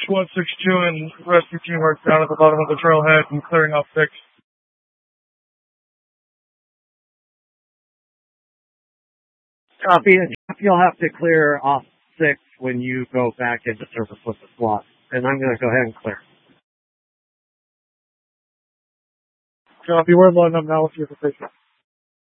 162 and rescue team are down at the bottom of the trailhead and clearing out 6. Copy. You'll have to clear off 6 when you go back into service with the SWAT. And I'm going to go ahead and clear. Copy. We're loading up now with your position.